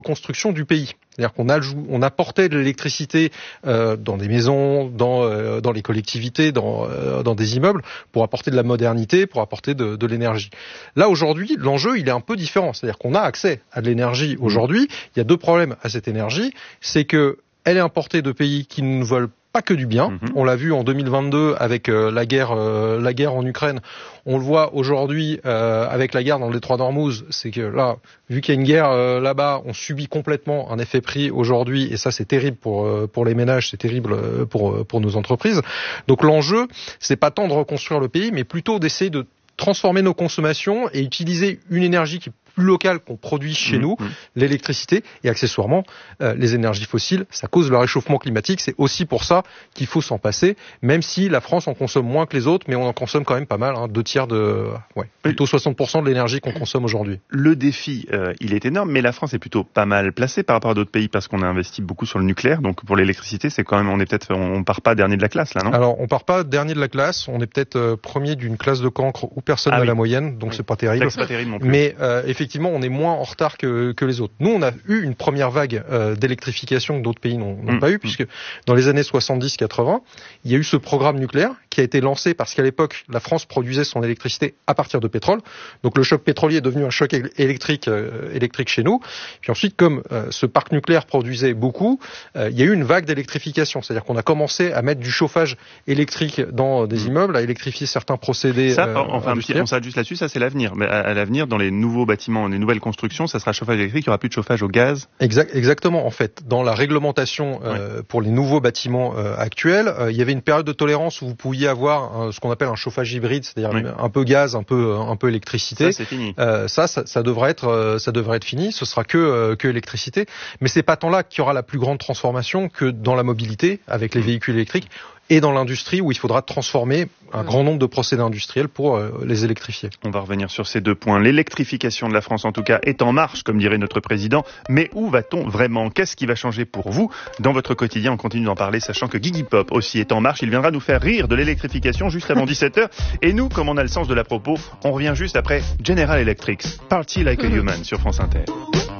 construction du pays. C'est-à-dire qu'on apportait de l'électricité dans des maisons, dans les collectivités, dans des immeubles, pour apporter de la modernité, pour apporter de l'énergie. Là, aujourd'hui, l'enjeu, il est un peu différent. C'est-à-dire qu'on a accès à de l'énergie aujourd'hui. Il y a deux problèmes à cette énergie. C'est que elle est importée de pays qui ne veulent pas que du bien. On l'a vu en 2022 avec la guerre en Ukraine. On le voit aujourd'hui avec la guerre dans le détroit d'Ormuz. C'est que là, vu qu'il y a une guerre là-bas, on subit complètement un effet prix aujourd'hui, et ça c'est terrible pour les ménages, c'est terrible pour nos entreprises. Donc l'enjeu, c'est pas tant de reconstruire le pays, mais plutôt d'essayer de transformer nos consommations et utiliser une énergie qui est plus locale qu'on produit chez nous, l'électricité, et accessoirement les énergies fossiles. Ça cause le réchauffement climatique. C'est aussi pour ça qu'il faut s'en passer, même si la France en consomme moins que les autres, mais on en consomme quand même pas mal, 2/3 plutôt 60% de l'énergie qu'on consomme aujourd'hui. Le défi, il est énorme, mais la France est plutôt pas mal placée par rapport à d'autres pays parce qu'on a investi beaucoup sur le nucléaire. Donc pour l'électricité, c'est quand même, on part pas dernier de la classe là, non? Alors on part pas dernier de la classe. On est peut-être premier d'une classe de cancre où personne n'a la moyenne, donc c'est pas terrible. C'est pas terrible non plus. Mais effectivement, on est moins en retard que les autres. Nous, on a eu une première vague d'électrification que d'autres pays n'ont pas eu, puisque dans les années 70-80, il y a eu ce programme nucléaire qui a été lancé parce qu'à l'époque, la France produisait son électricité à partir de pétrole. Donc le choc pétrolier est devenu un choc électrique chez nous. Puis ensuite, comme ce parc nucléaire produisait beaucoup, il y a eu une vague d'électrification. C'est-à-dire qu'on a commencé à mettre du chauffage électrique dans des immeubles, à électrifier certains procédés. On s'arrête juste là-dessus, ça c'est l'avenir. Mais à l'avenir, dans les nouveaux bâtiments, les nouvelles constructions, ça sera chauffage électrique, il n'y aura plus de chauffage au gaz. Exactement, en fait. Dans la réglementation pour les nouveaux bâtiments actuels, il y avait une période de tolérance où vous pouviez avoir ce qu'on appelle un chauffage hybride, c'est-à-dire un peu gaz, un peu électricité. Ça c'est fini. Ça devrait être fini. Ce sera que électricité. Mais c'est pas tant là qu'il y aura la plus grande transformation que dans la mobilité avec les véhicules électriques, et dans l'industrie où il faudra transformer un grand nombre de procédés industriels pour les électrifier. On va revenir sur ces deux points. L'électrification de la France, en tout cas, est en marche, comme dirait notre président. Mais où va-t-on vraiment? Qu'est-ce qui va changer pour vous dans votre quotidien? On continue d'en parler, sachant que Gigi Pop aussi est en marche. Il viendra nous faire rire de l'électrification juste avant 17h. Et nous, comme on a le sens de la propos, on revient juste après General Electric, Party Like a Human sur France Inter.